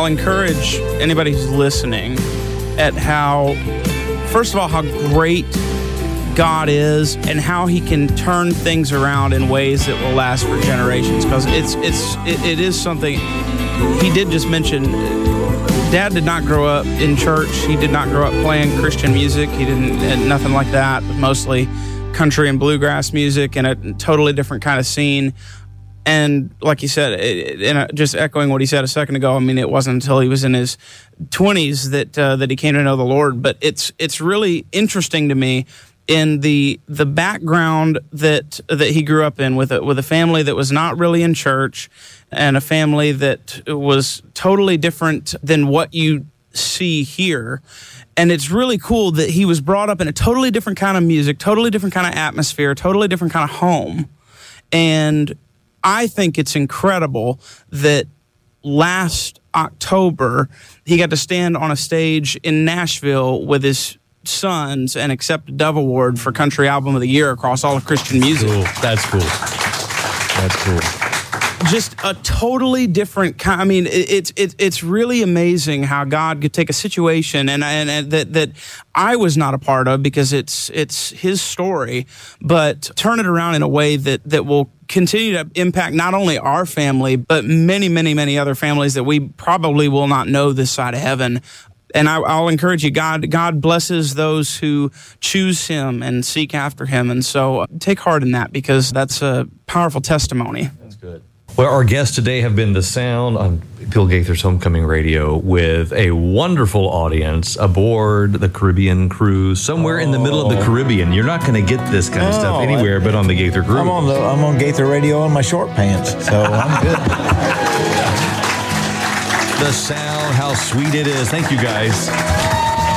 I'll encourage anybody who's listening at how, first of all, how great God is and how he can turn things around in ways that will last for generations. Because it is something he did just mention. Dad did not grow up in church. He did not grow up playing Christian music. He didn't, nothing like that, but mostly country and bluegrass music in a totally different kind of scene. And like you said, just echoing what he said a second ago, I mean, it wasn't until he was in his 20s that he came to know the Lord. But it's really interesting to me in the background that he grew up in with a family that was not really in church and a family that was totally different than what you see here. And it's really cool that he was brought up in a totally different kind of music, totally different kind of atmosphere, totally different kind of home. And I think it's incredible that last October he got to stand on a stage in Nashville with his sons and accept a Dove Award for Country Album of the Year across all of Christian music. Cool. That's cool. That's cool. Just a totally different kind. I mean, it's really amazing how God could take a situation and that I was not a part of because it's his story, but turn it around in a way that will continue to impact not only our family, but many, many, many other families that we probably will not know this side of heaven. And I'll encourage you, God blesses those who choose him and seek after him. And so take heart in that because that's a powerful testimony. That's good. Well, our guests today have been The Sound on Bill Gaither's Homecoming Radio with a wonderful audience aboard the Caribbean cruise, somewhere in the middle of the Caribbean. You're not going to get this kind of stuff anywhere but on the Gaither cruise. I'm on Gaither Radio in my short pants, so I'm good. The Sound, how sweet it is. Thank you, guys.